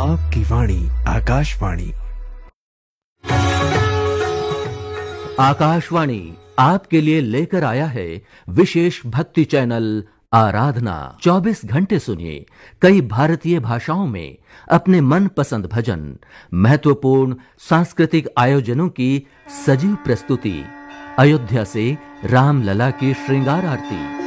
आपकी वाणी आकाशवाणी। आकाशवाणी आपके लिए लेकर आया है विशेष भक्ति चैनल आराधना। 24 घंटे सुनिए कई भारतीय भाषाओं में अपने मनपसंद भजन, महत्वपूर्ण सांस्कृतिक आयोजनों की सजीव प्रस्तुति, अयोध्या से रामलला की श्रृंगार आरती,